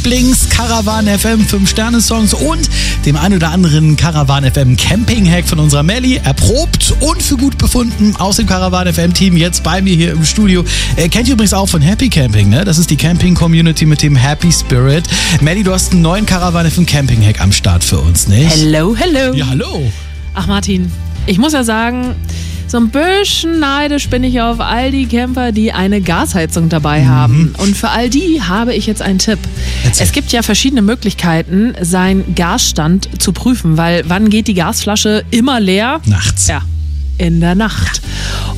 Lieblings-Caravan FM 5-Sterne-Songs und dem ein oder anderen Caravan FM Camping-Hack von unserer Melli. Erprobt und für gut befunden aus dem Caravan FM Team jetzt bei mir hier im Studio. Kennt ihr übrigens auch von Happy Camping, ne? Das ist die Camping-Community mit dem Happy Spirit. Melli, du hast einen neuen Caravan FM Camping-Hack am Start für uns, nicht? Hello, hello. Ja, hallo. Ach Martin, ich muss ja sagen, so ein bisschen neidisch bin ich auf all die Camper, die eine Gasheizung dabei haben. Und für all die habe ich jetzt einen Tipp. Erzähl. Es gibt ja verschiedene Möglichkeiten, seinen Gasstand zu prüfen, weil wann geht die Gasflasche immer leer? Nachts. Ja, in der Nacht.